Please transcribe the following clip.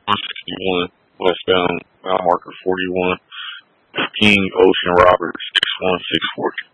161, westbound, mile marker 41, King Ocean Roberts, 61640.